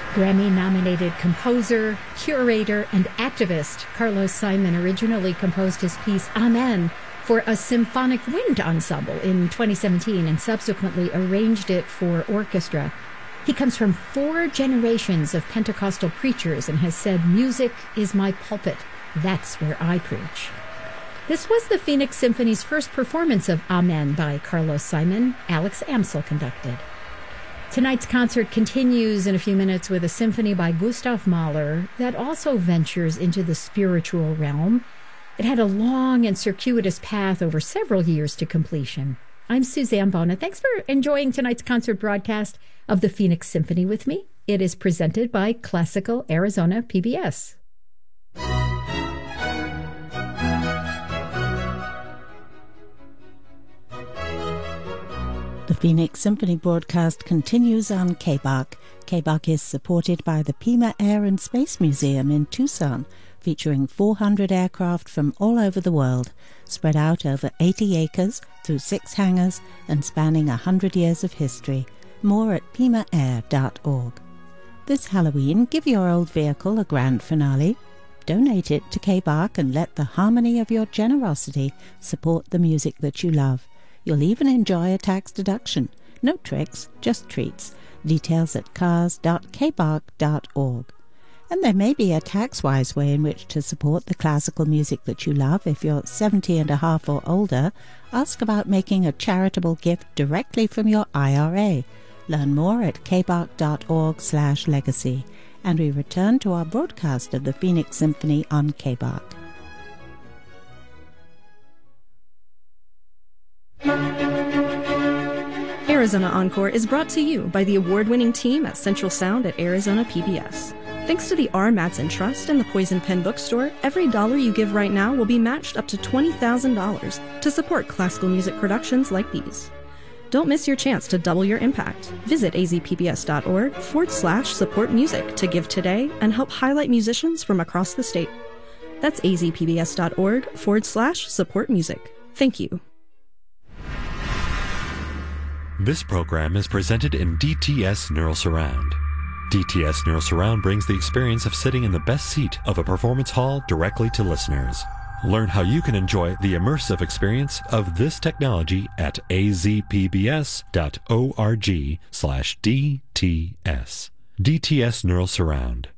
Grammy-nominated composer, curator, and activist Carlos Simon originally composed his piece Amen for a symphonic wind ensemble in 2017 and subsequently arranged it for orchestra. He comes from 4 generations of Pentecostal preachers and has said, "Music is my pulpit. That's where I preach." This was the Phoenix Symphony's first performance of Amen by Carlos Simon. Alex Amsel conducted. Tonight's concert continues in a few minutes with a symphony by Gustav Mahler that also ventures into the spiritual realm. It had a long and circuitous path over several years to completion. I'm Suzanne Bona. Thanks for enjoying tonight's concert broadcast of the Phoenix Symphony with me. It is presented by Classical Arizona PBS. The Phoenix Symphony broadcast continues on KBAQ. KBAQ is supported by the Pima Air and Space Museum in Tucson, featuring 400 aircraft from all over the world, spread out over 80 acres through 6 hangars and spanning 100 years of history. More at pimaair.org. This Halloween, give your old vehicle a grand finale. Donate it to KBAQ and let the harmony of your generosity support the music that you love. You'll even enjoy a tax deduction. No tricks, just treats. Details at cars.kbark.org. And there may be a tax-wise way in which to support the classical music that you love. If you're 70 and a half or older, ask about making a charitable gift directly from your IRA. Learn more at kbark.org/legacy. And we return to our broadcast of the Phoenix Symphony on KBAQ. Arizona Encore is brought to you by the award-winning team at Central Sound at Arizona PBS. Thanks to the R. Mattson Trust and the Poison Pen Bookstore, every dollar you give right now will be matched up to $20,000 to support classical music productions like these. Don't miss your chance to double your impact. Visit azpbs.org/support music to give today and help highlight musicians from across the state. That's azpbs.org/support music. Thank you. This program is presented in DTS Neural Surround. DTS Neural Surround brings the experience of sitting in the best seat of a performance hall directly to listeners. Learn how you can enjoy the immersive experience of this technology at azpbs.org/DTS. DTS Neural Surround.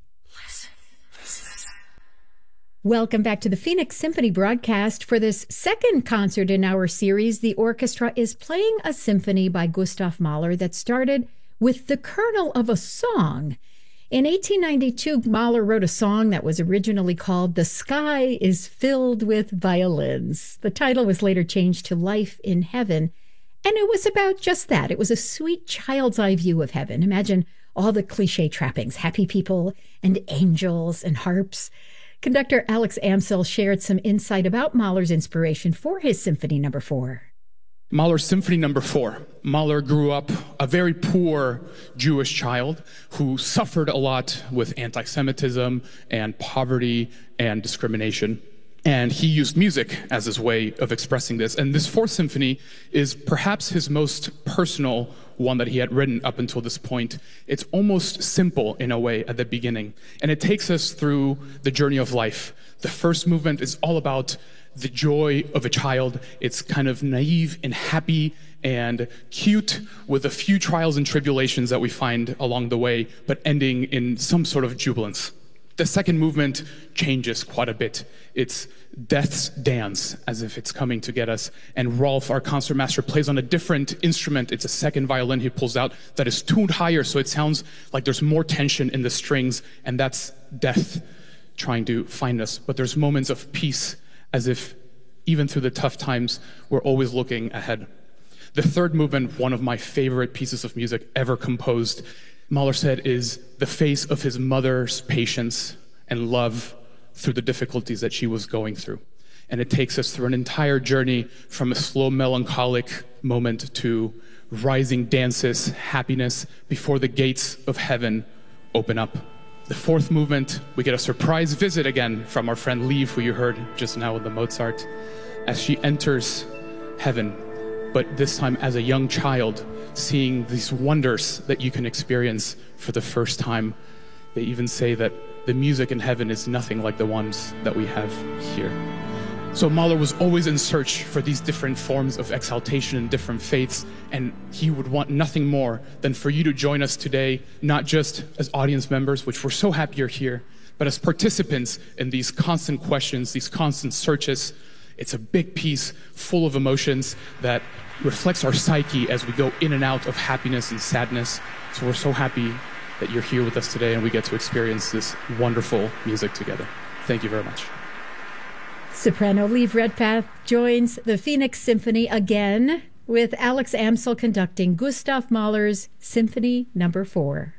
Welcome back to the Phoenix Symphony broadcast. For this second concert in our series, the orchestra is playing a symphony by Gustav Mahler that started with the kernel of a song. In 1892, Mahler wrote a song that was originally called "The Sky is Filled with Violins." The title was later changed to "Life in Heaven," and it was about just that. It was a sweet child's eye view of heaven. Imagine all the cliche trappings, happy people and angels and harps. Conductor Alex Amsel shared some insight about Mahler's inspiration for his Symphony No. 4. Mahler's Symphony No. 4. Mahler grew up a very poor Jewish child who suffered a lot with anti-Semitism and poverty and discrimination. And he used music as his way of expressing this. And this 4th symphony is perhaps his most personal one that he had written up until this point. It's almost simple in a way at the beginning. And it takes us through the journey of life. The first movement is all about the joy of a child. It's kind of naive and happy and cute with a few trials and tribulations that we find along the way, but ending in some sort of jubilance. The second movement changes quite a bit. It's death's dance, as if it's coming to get us. And Rolf, our concertmaster, plays on a different instrument. It's a second violin he pulls out that is tuned higher, so it sounds like there's more tension in the strings, and that's death trying to find us. But there's moments of peace, as if even through the tough times, we're always looking ahead. The third movement, one of my favorite pieces of music ever composed, Mahler said, is the face of his mother's patience and love through the difficulties that she was going through. And it takes us through an entire journey from a slow, melancholic moment to rising dances, happiness, before the gates of heaven open up. The fourth movement, we get a surprise visit again from our friend Liv, who you heard just now with the Mozart, as she enters heaven, but this time as a young child, seeing these wonders that you can experience for the first time. They even say that the music in heaven is nothing like the ones that we have here. So Mahler was always in search for these different forms of exaltation in different faiths, and he would want nothing more than for you to join us today, not just as audience members, which we're so happy you're here, but as participants in these constant questions, these constant searches. It's a big piece full of emotions that reflects our psyche as we go in and out of happiness and sadness. So we're so happy that you're here with us today and we get to experience this wonderful music together. Thank you very much. Soprano Liv Redpath joins the Phoenix Symphony again with Alex Amsel conducting Gustav Mahler's Symphony No. 4.